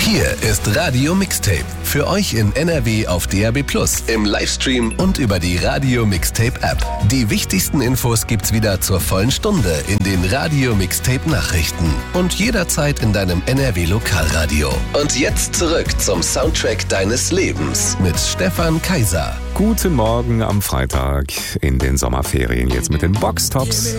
Hier ist Radio Mixtape. Für euch in NRW auf DAB+, im Livestream und über die Radio Mixtape App. Die wichtigsten Infos gibt's wieder zur vollen Stunde in den Radio Mixtape Nachrichten und jederzeit in deinem NRW Lokalradio. Und jetzt zurück zum Soundtrack deines Lebens mit Stefan Kaiser. Guten Morgen am Freitag in den Sommerferien jetzt mit den Boxtops.